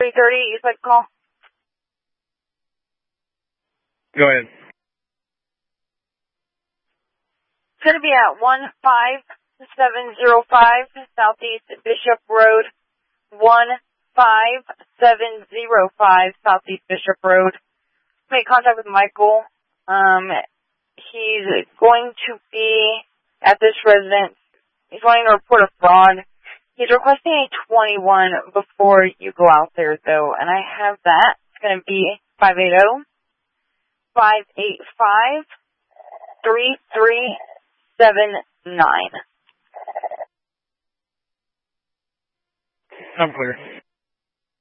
330, East Side call. Go ahead. It's going to be at 15705 Southeast Bishop Road. 15705 Southeast Bishop Road. Make contact with Michael. He's going to be at this residence. He's wanting to report a fraud. He's requesting a 21 before you go out there, though, and I have that. It's going to be 580-585-3379. I'm clear.